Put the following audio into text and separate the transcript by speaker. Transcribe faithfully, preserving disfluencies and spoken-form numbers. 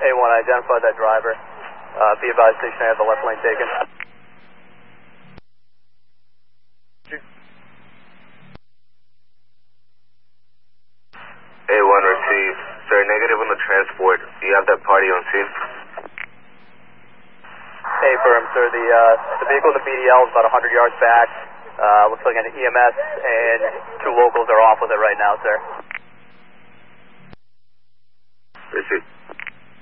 Speaker 1: A one, identify that driver. Uh, be advised, station I have the left lane taken.
Speaker 2: A one, receive. Sir, negative on the transport. Do you have that party on scene?
Speaker 1: Hey, firm, sir. The, uh, the vehicle in the B D L is about one hundred yards back. Uh, looks like an E M S and two locals are off with it right now, sir.
Speaker 2: Receive.